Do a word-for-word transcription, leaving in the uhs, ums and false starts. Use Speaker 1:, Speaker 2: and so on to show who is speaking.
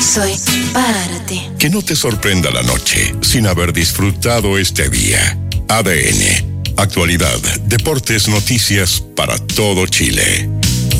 Speaker 1: soy para ti.
Speaker 2: Que no te sorprenda la noche sin haber disfrutado este día. A D N. Actualidad, deportes, noticias para todo Chile.